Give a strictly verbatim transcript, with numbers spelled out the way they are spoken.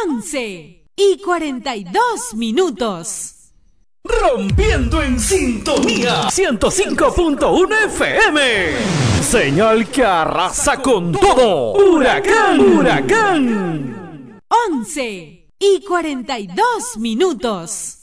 once y cuarenta y dos minutos. Rompiendo en sintonía ciento cinco punto uno F M. Señal que arrasa con todo. Huracán, huracán. once y cuarenta y dos minutos.